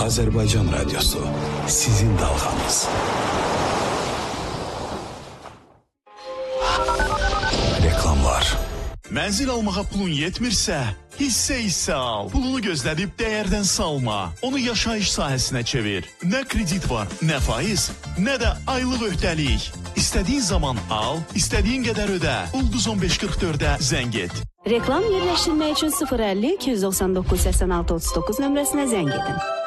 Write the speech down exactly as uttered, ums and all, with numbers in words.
Azərbaycan Radyosu, sizin dalğanız. Reklamlar. Mənzil almağa pulun yetmirsə, hissə-hissə al. Pulunu gözlədib dəyərdən salma. Onu yaşayış sahəsinə çevir. Nə kredit var, nə faiz, nə də aylıq öhdəlik. İstədiyin zaman al, istədiyin qədər ödə. Ulduz on beş qırx dördə zəng et. Reklam yerləşdirmək üçün sıfır əlli iki yüz doxsan doqquz səksən altı otuz doqquz nömrəsinə zəng edin.